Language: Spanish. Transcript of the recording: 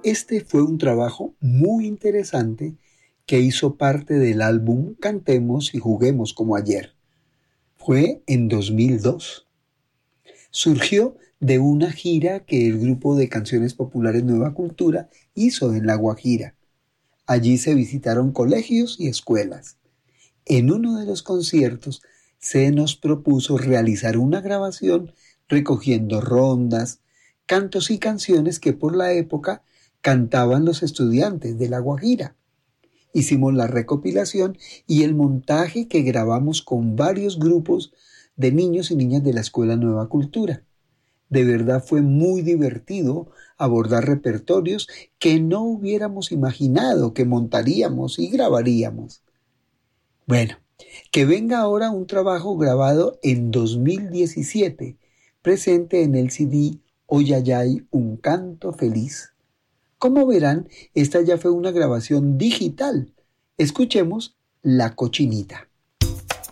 Este fue un trabajo muy interesante que hizo parte del álbum Cantemos y Juguemos como ayer. Fue en 2002. Surgió de una gira que el grupo de canciones populares Nueva Cultura hizo en La Guajira. Allí se visitaron colegios y escuelas. En uno de los conciertos se nos propuso realizar una grabación recogiendo rondas, cantos y canciones que por la época cantaban los estudiantes de La Guajira. Hicimos la recopilación y el montaje que grabamos con varios grupos de niños y niñas de la Escuela Nueva Cultura. De verdad fue muy divertido abordar repertorios que no hubiéramos imaginado que montaríamos y grabaríamos. Bueno, que venga ahora un trabajo grabado en 2017, presente en el CD Oyayay, un canto feliz. Como verán, esta ya fue una grabación digital. Escuchemos La Cochinita.